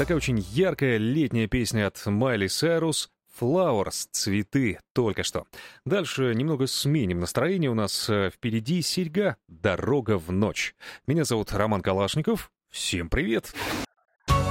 Такая очень яркая летняя песня от Майли Сайрус «Flowers», «Цветы», только что. Дальше немного сменим настроение. У нас впереди серьга «Дорога в ночь». Меня зовут Роман Калашников. Всем привет!